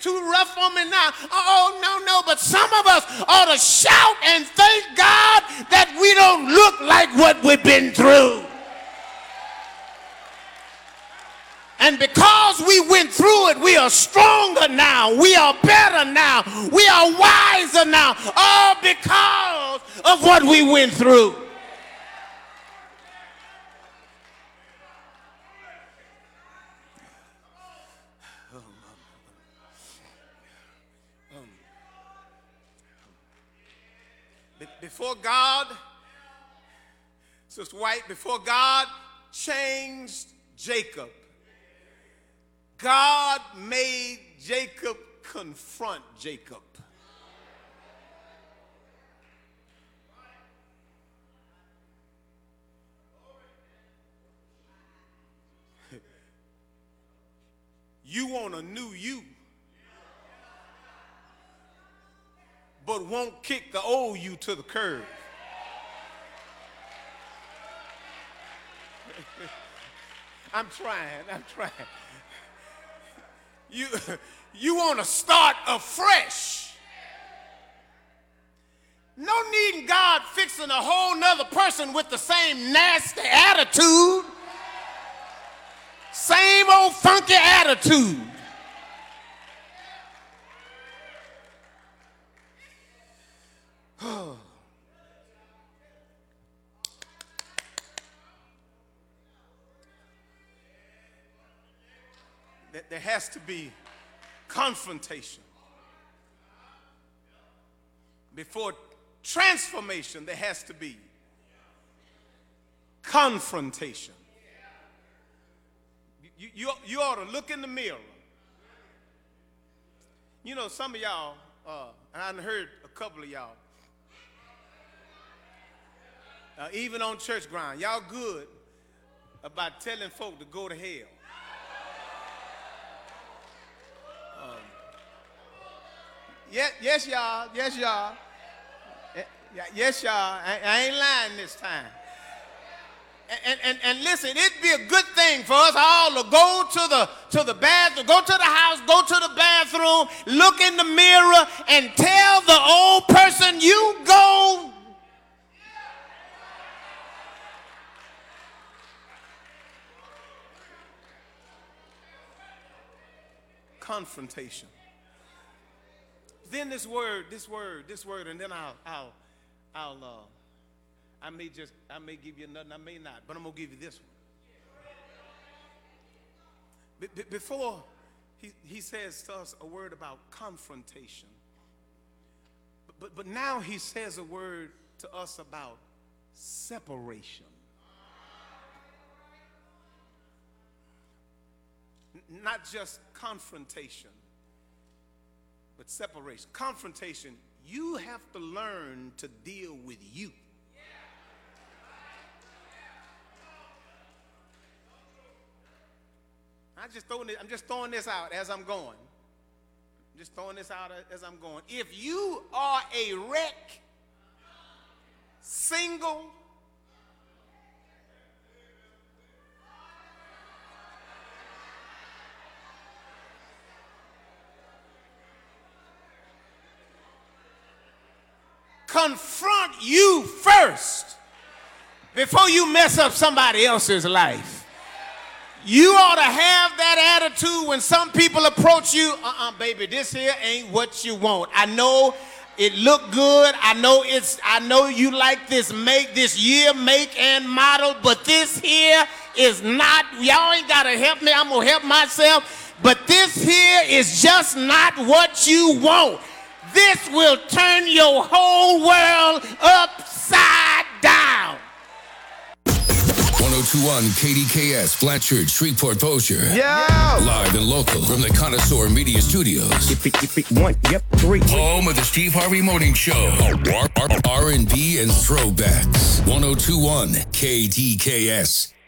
too rough on me now. Oh, no. But some of us ought to shout and thank God that we don't look like what we've been through. And because we went through it, we are stronger now. We are better now. We are wiser now. All because of what we went through. Before God, Sister White, before God changed Jacob, God made Jacob confront Jacob. You want a new you, but won't kick the old you to the curb. I'm trying. You want to start afresh. No needing God fixing a whole nother person with the same nasty attitude. Same old funky attitude. There has to be confrontation. Before transformation, there has to be confrontation. You ought to look in the mirror. You know, some of y'all, and I've heard a couple of y'all, even on church ground, y'all good about telling folk to go to hell. Yes, y'all. Yes, y'all. I ain't lying this time. And listen, it'd be a good thing for us all to go to the bathroom, go to the house, go to the bathroom, look in the mirror, and tell the old person, you go. Confrontation. Then this word, and then I may give you another, I may not, but I'm gonna give you this one. Before he says to us a word about confrontation, but now he says a word to us about separation. Not just confrontation, but separation. Confrontation, you have to learn to deal with you. I'm just throwing this out as I'm going. If you are a wreck, single, confront you first before you mess up somebody else's life. You ought to have that attitude when some people approach you. Baby, this here ain't what you want. I know it look good. I know you like this year, make, and model, but this here is not. Y'all ain't got to help me. I'm going to help myself. But this here is just not what you want. This will turn your whole world upside down. 1021 KDKS, Blanchard, Shreveport, Bossier. Yeah. Live and local from the Connoisseur Media Studios. If it, 1, yep, 3. Home of the Steve Harvey Morning Show. R&B and throwbacks. 1021 KDKS.